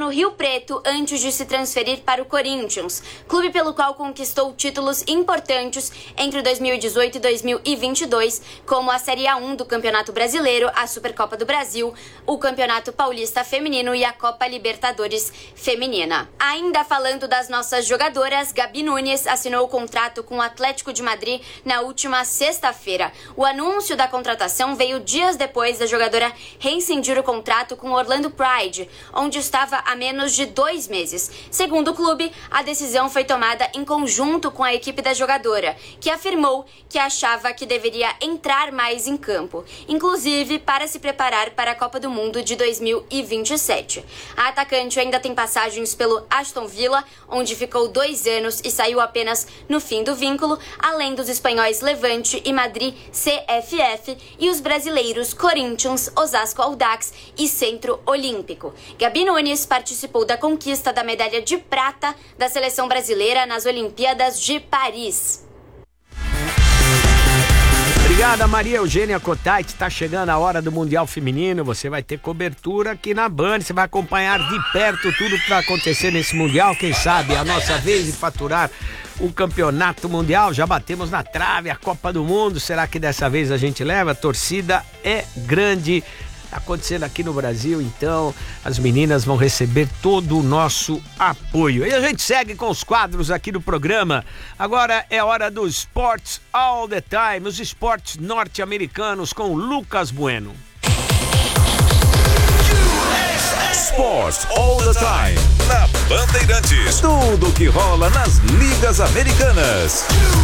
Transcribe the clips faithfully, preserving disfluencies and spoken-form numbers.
no Rio Preto antes de se transferir para o Corinthians, clube pelo qual conquistou títulos importantes entre dois mil e dezoito e dois mil e vinte e dois, como a Série A um do Campeonato Brasileiro, a Supercopa do Brasil, o Campeonato Paulista Feminino e a Copa Libertadores Feminina. Ainda falando das nossas jogadoras, Gabi Nunes assinou o contrato com o Atlético de Madrid na última sexta-feira. O anúncio da contratação veio dias depois da jogadora rescindir o contrato com o Orlando Pride, onde estava há menos de dois meses. Segundo o clube, a decisão foi tomada em conjunto com a equipe da jogadora, que afirmou que achava que deveria entrar mais em campo, inclusive para se preparar para a Copa do Mundo de dois mil e vinte e sete. A atacante ainda tem passagens pelo Aston Villa, onde ficou dois anos e saiu apenas no fim do vínculo, além dos espanhóis Levante e Madrid C F F e os brasileiros Corinthians, Osasco Audax e Centro Olímpico. Gabi Nunes participou da conquista da medalha de prata da seleção brasileira nas Olimpíadas de Paris. Obrigada, Maria Eugênia Cotait. Está chegando a hora do Mundial Feminino. Você vai ter cobertura aqui na Band. Você vai acompanhar de perto tudo que vai acontecer nesse Mundial. Quem sabe a nossa vez de faturar o Campeonato Mundial. Já batemos na trave a Copa do Mundo. Será que dessa vez a gente leva? A torcida é grande. Tá acontecendo aqui no Brasil, então as meninas vão receber todo o nosso apoio. E a gente segue com os quadros aqui do programa. Agora é hora do Sports All the Time, os esportes norte-americanos com Lucas Bueno. Sports All the Time, na Bandeirantes. Tudo que rola nas ligas americanas.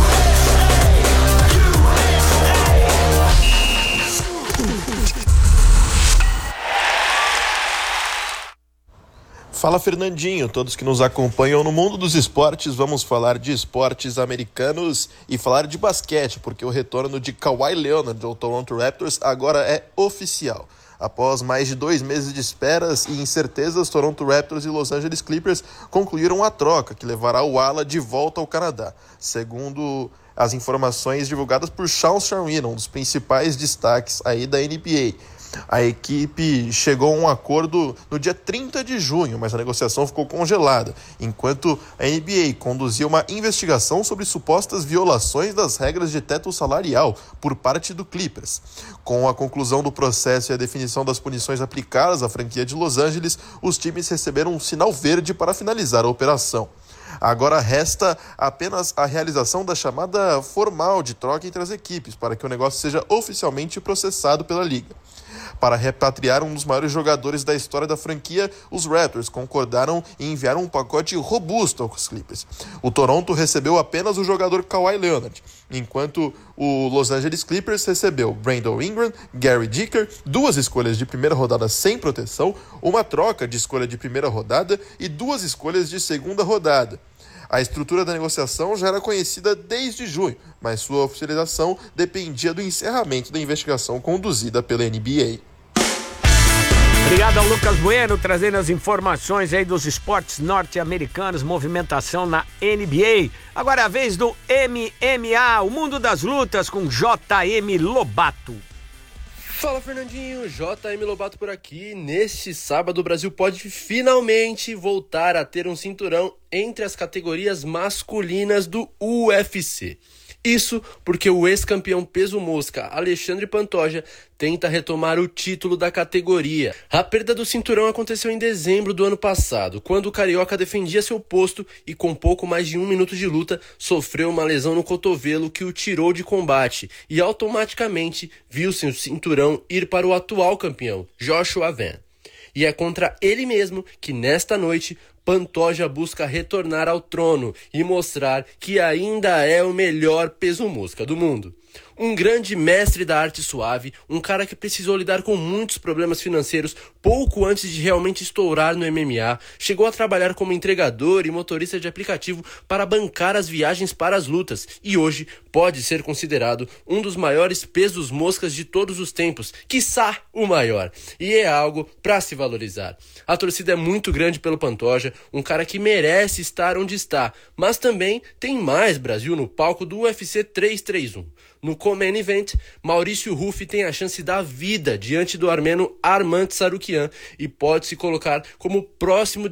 Fala, Fernandinho, todos que nos acompanham no mundo dos esportes. Vamos falar de esportes americanos e falar de basquete, porque o retorno de Kawhi Leonard ao Toronto Raptors agora é oficial. Após mais de dois meses de esperas e incertezas, Toronto Raptors e Los Angeles Clippers concluíram a troca, que levará o ala de volta ao Canadá. Segundo as informações divulgadas por Sean Sharina, um dos principais destaques aí da N B A. A equipe chegou a um acordo no dia trinta de junho, mas a negociação ficou congelada, enquanto a N B A conduzia uma investigação sobre supostas violações das regras de teto salarial por parte do Clippers. Com a conclusão do processo e a definição das punições aplicadas à franquia de Los Angeles, os times receberam um sinal verde para finalizar a operação. Agora resta apenas a realização da chamada formal de troca entre as equipes, para que o negócio seja oficialmente processado pela liga. Para repatriar um dos maiores jogadores da história da franquia, os Raptors concordaram em enviar um pacote robusto aos Clippers. O Toronto recebeu apenas o jogador Kawhi Leonard, enquanto o Los Angeles Clippers recebeu Brandon Ingram, Gary Dicker, duas escolhas de primeira rodada sem proteção, uma troca de escolha de primeira rodada e duas escolhas de segunda rodada. A estrutura da negociação já era conhecida desde junho, mas sua oficialização dependia do encerramento da investigação conduzida pela N B A. Obrigado ao Lucas Bueno, trazendo as informações aí dos esportes norte-americanos, movimentação na N B A. Agora é a vez do M M A, o mundo das lutas, com J M Lobato. Fala, Fernandinho, J M Lobato por aqui. Neste sábado o Brasil pode finalmente voltar a ter um cinturão entre as categorias masculinas do U F C. Isso porque o ex-campeão peso mosca Alexandre Pantoja tenta retomar o título da categoria. A perda do cinturão aconteceu em dezembro do ano passado, quando o carioca defendia seu posto e com pouco mais de um minuto de luta sofreu uma lesão no cotovelo que o tirou de combate e automaticamente viu seu cinturão ir para o atual campeão, Joshua Van. E é contra ele mesmo que nesta noite Pantoja busca retornar ao trono e mostrar que ainda é o melhor peso mosca do mundo. Um grande mestre da arte suave, um cara que precisou lidar com muitos problemas financeiros pouco antes de realmente estourar no M M A, chegou a trabalhar como entregador e motorista de aplicativo para bancar as viagens para as lutas e hoje pode ser considerado um dos maiores pesos moscas de todos os tempos, quiçá o maior, e é algo para se valorizar. A torcida é muito grande pelo Pantoja, um cara que merece estar onde está, mas também tem mais Brasil no palco do U F C trezentos e trinta e um. No Co-Main Event, Maurício Ruffi tem a chance da vida diante do armeno Arman Tsarukyan e pode se colocar como próximo